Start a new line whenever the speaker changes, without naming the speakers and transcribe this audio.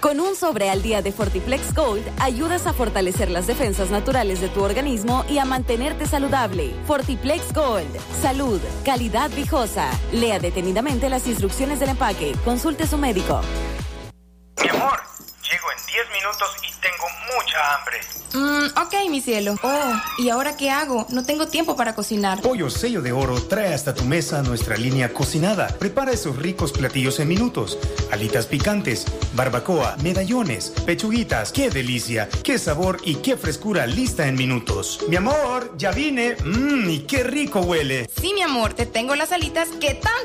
Con un sobre al día de Fortiplex Gold, ayudas a fortalecer las defensas naturales de tu organismo y a mantenerte saludable. Fortiplex Gold. Salud, calidad viejosa. Lea detenidamente las instrucciones del empaque. Consulte a su médico.
Mi amor, llego en 10 minutos y tengo mucha hambre.
Ok, mi cielo. ¿Y ahora qué hago? No tengo tiempo para cocinar.
Pollo Sello de Oro trae hasta tu mesa nuestra línea cocinada. Prepara esos ricos platillos en minutos. Alitas picantes, barbacoa, medallones, pechuguitas. ¡Qué delicia! ¡Qué sabor y qué frescura lista en minutos! Mi amor, ya vine. ¡Y qué rico huele!
Sí, mi amor, te tengo las alitas que tanto